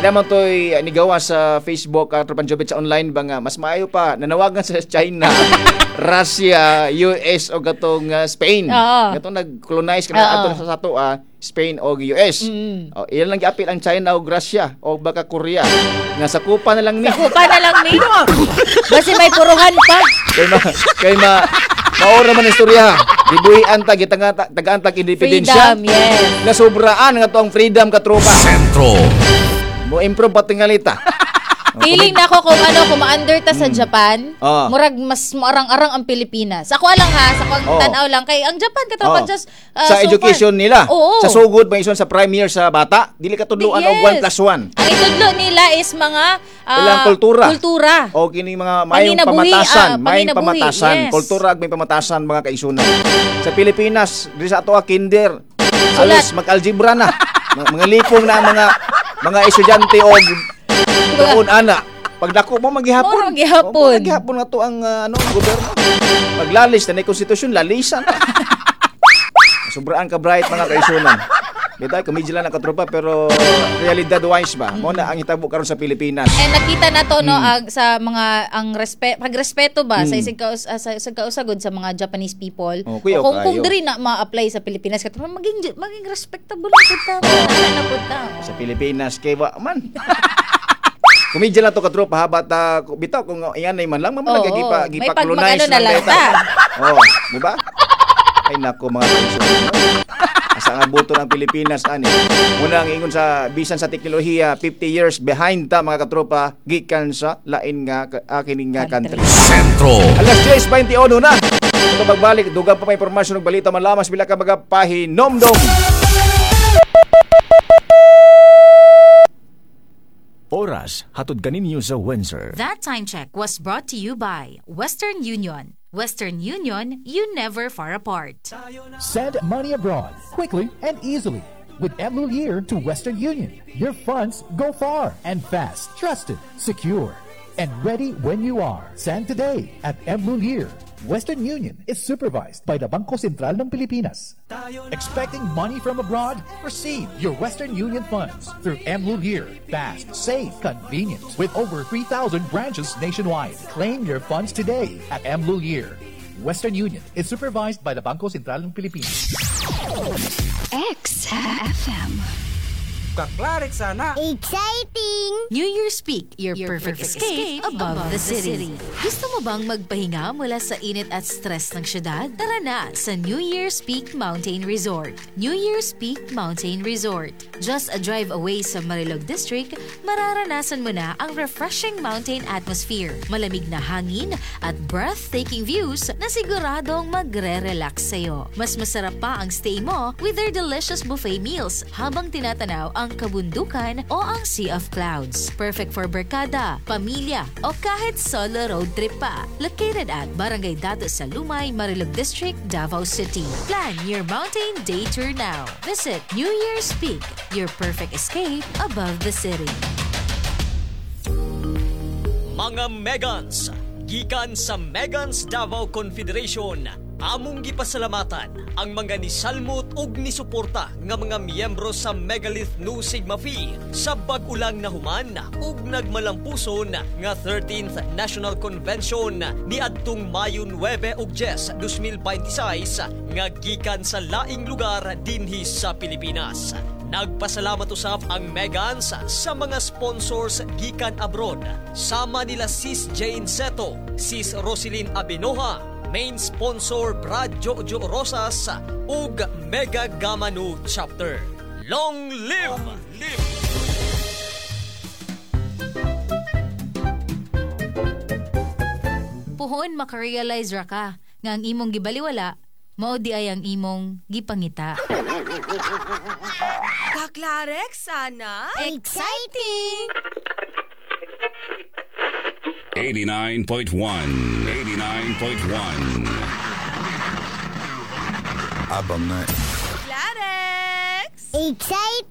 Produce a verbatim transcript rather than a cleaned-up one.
naman to'y nigawa sa Facebook at uh, Jobit sa online ba nga, mas maayo pa, nanawagan sa China, Russia, U S o gatong uh, Spain. Oo. Gatong nag-colonize ka na ato sa sato, uh, Spain o U S. Mm. O, iyan lang giapil ang China o Russia o baka Korea. Nga sakupa na lang ni. Sakupa na lang ni. Basi may puruhan pa. Kay ma, kay ma, maora man istorya. Gibuhian ta gitanga tagaan tag independensya. Freedom, yes. Nasubraan nga to ang freedom ka tropa. Sentro. Mo improve patingalita. Feeling na ako kung ano, kung ma-under ta sa Japan, Oo. murag mas marang-arang ang Pilipinas. Ako lang ha, sa kong Oo. tanaw lang kay ang Japan katapag Oo. just uh, sa so education far. nila. Oo. Sa sugod ba ison sa prime year sa bata, dili ka tudloan og Yes. one plus one. Ang itudlo nila is mga uh, Ilang kultura. Kultura. O kini mga mayong Panginabuhi, pamatasan, ah, mayong panginabuhi, pamatasan, yes. kultura ag may pamatasan mga kaisunan. Sa Pilipinas, diri sa ato a kinder, Sulat. alos mag-algebra na. mga, mga lipong na mga mga estudyante og doon ana. Pagdako mo maghihapon. Mo maghihapon. O, maghihapon na to ang uh, ano, gobyerno. Paglalis na konstitusyon, lalisan. Sobraan ka bright mga kaisunan. Dito ay komedya lang ang katropa pero realidad wise ba? Mo na ang hitabo karon sa Pilipinas. And nakita na to no Mm. ang sa mga ang respe, pagrespeto ba sa Mm. isig kaus, uh, sa, sa kausagod sa mga Japanese people. Oh, kuya, kung kung kayo. diri na ma-apply sa Pilipinas katong maging maging respectable na kita. Ano na punta. Sa Pilipinas kay wa man. Komedya lang to katropa ha bata bitaw kung iyan ay man lang Oo, mamala gipa may gipa-colonize pagmagano na lang ta. Oh, di ba? Ay nako mga kaisunan. Asa nga buto ng Pilipinas ani. Muna ang ingon sa bisan sa teknolohiya fifty years behind ta mga katropa gikan sa lain nga akin nga country. Sentro. Alas diyes twenty-one na. Ito magbalik dugang pa may impormasyon ug balita malamas bila ka mga pahinomdom. Oras, hatod ganinyo sa Windsor. That time check was brought to you by Western Union. Western Union, you never far apart. Send money abroad quickly and easily with M Lulier to Western Union. Your funds go far and fast, trusted, secure, and ready when you are. Send today at M Lulier. Western Union is supervised by the Bangko Sentral ng Pilipinas. Expecting money from abroad? Receive your Western Union funds through M Lulier. Fast, safe, convenient. With over three thousand branches nationwide. Claim your funds today at M Lulier. Western Union is supervised by the Bangko Sentral ng Pilipinas. X F M. Kaklarik sana. Exciting! New Year's Peak, your, your perfect, perfect escape, escape above, above the, city. the city. Gusto mo bang magpahinga mula sa init at stress ng syudad? Tara na sa New Year's Peak Mountain Resort. New Year's Peak Mountain Resort. Just a drive away sa Marilog District, mararanasan mo na ang refreshing mountain atmosphere, malamig na hangin at breathtaking views na siguradong magre-relax sa'yo. Mas masarap pa ang stay mo with their delicious buffet meals habang tinatanaw ang kabundukan o ang Sea of Clouds. Perfect for barkada, pamilya, o kahit solo road trip pa. Located at Barangay Dato sa Lumay, Marilog District, Davao City. Plan your mountain day tour now. Visit New Year's Peak, your perfect escape above the city. Mga Megans, gikan sa Megans Davao Confederation, among gipasalamatan ang mga nisalmot ug nisuporta nga mga miyembro sa Megalith Nu Sigma Phi sa bag-ulang nahuman ug nagmalampuson nga thirteenth National Convention ni adtong Mayo nine ug ten, twenty twenty-six nga gikan sa laing lugar dinhi sa Pilipinas. Nagpasalamat usab ang Megans sa mga sponsors gikan abroad. Sama nila Sis Jane Seto, Sis Roselyn Abinoha, main sponsor Brad Jojo Rosas ug Mega Gamma Nu Chapter. Long live! Long live! Puhon makarealize ra ka nga ang imong gibaliwala mao di ay ang imong gipangita. Kaklarek sana. Exciting! eighty-nine point one. eighty-nine point one. Abang na. Clarex! Exciting!